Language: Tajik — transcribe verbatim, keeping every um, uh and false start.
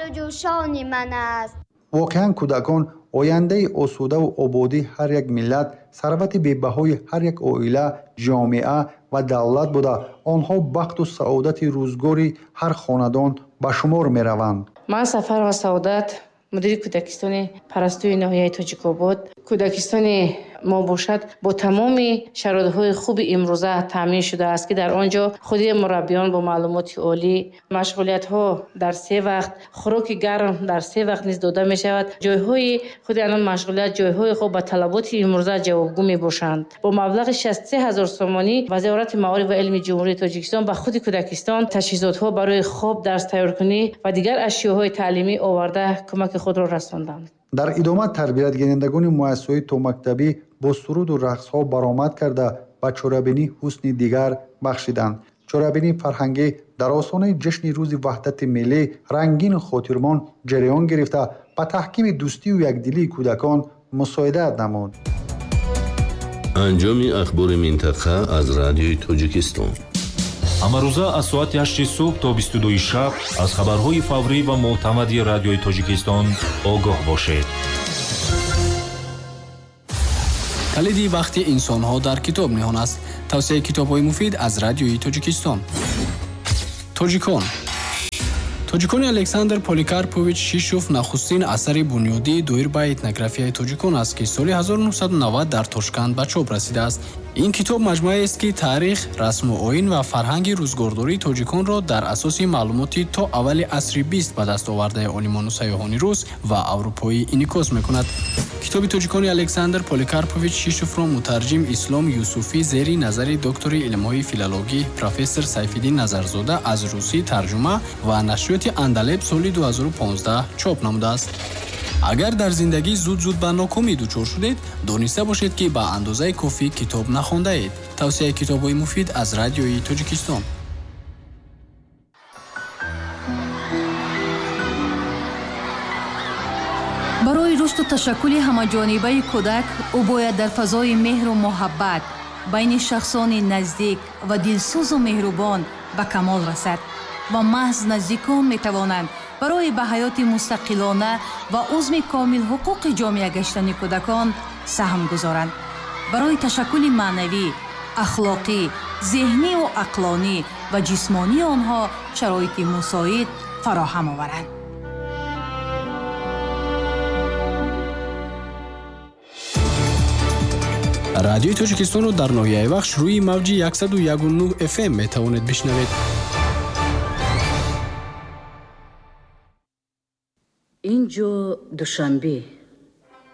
و جوشان من است. واقعا کودکان آینده آسوده و آبادی هر یک ملت، ثروت بی‌بهای هر یک عائله، جامعه و دولت بوده. آنها بخت و سعادت روزگاری هر خاندان به شمار می‌روند. من سفر و سعادت مدیر کودکستان پرستوی ناحیه تاجیک‌آباد. کودکستان ما باشد با تمام شرایط‌های خوب امروزه تامین شده است که در آنجا خودی مربیان با معلومات عالی، مشغولیت‌ها در سه وقت، خوراک گرم در سه وقت نیز داده می‌شود. جای‌های خود آن مشغولیت جای‌های خوب با طلبات امروزه جوابگو می‌باشند. با مبلغ شصت و سه هزار سومانی وزارت معارف و علم جمهوری تاجیکستان به خود کودکستان تجهیزات‌ها برای خواب، درس تیارکنی و دیگر اشیاءهای تعلیمی آورده کمک خود را رساندند. در ادامه تربیت گیرندگان مؤسسه‌های تا مکتبی با سرود و رقص‌ها برآمد کرده به چورابینی حسن دیگر بخشیدند. چورابینی فرهنگی در آستانه جشن روز وحدت ملی رنگین خاطرمان جریان گرفته به تحکیم دوستی و یکدلی کودکان مساعدت نمود. انجام اخبار منطقه از رادیوی تاجیکستان. амарӯза аз соати ҳашти субҳ то бисту дуи шаб аз хабарҳои фаврӣ ва мӯътамади радиои тоҷикистон огоҳ бошед. калиди вақти инсонҳо дар китоб ниҳон аст. тавсияи китобҳои муфид аз радиои тоҷикистон. тоҷикон тоҷикони александр поликарпович шишов нахустин асари бунёдии доир ба этнографияи тоҷикон аст ки соли ҳазору нуҳсаду навад дар Тошканд ба чоп расидааст. ин китоб маҷмӯаест ки таърих, расму оин ва фарҳанги рӯзгордории тоҷиконро дар асоси маълумоти то аввали асри бист ба даст овардаи олимону сайёҳони рус ва аврупоӣ инъикос мекунад. китоби тоҷикони александр поликарпович шишовро мутарҷим ислом юсуфӣ зери назари доктори илмҳои филологӣ профессор сайфиддин назарзода аз русӣ тарҷума ва нашриёти андалеб соли ду ҳазору понздаҳ чоп намудааст. агар дар зиндагӣ зуд-зуд ба нокомӣ дучор шудед, дониста бошед ки ба андозаи кофӣ китоб нахондаед. тавсияи китобҳои муфид аз радиои тоҷикистон. барои рушду ташаккули ҳамаҷонибаи кӯдак ӯ бояд дар фазои меҳру муҳаббат байни шахсони наздик ва дилсӯзу меҳрубон ба камол расад ва маҳз наздикон метавонанд барои ба ҳаёти мустақилона ва узми комил ҳуқуқи ҷомеа гаштани кӯдакон саҳм гузоранд. барои ташаккули маънавӣ, ахлоқӣ, зеҳниву ақлонӣ ва ҷисмонии онҳо шароити мусоид фароҳам оваранд. радиои тоҷикистонро дар ноҳияи вахш рӯи мавҷи яксаду яку нӯҳ эф эм метавонед бишнавед. ин ҷо душанбе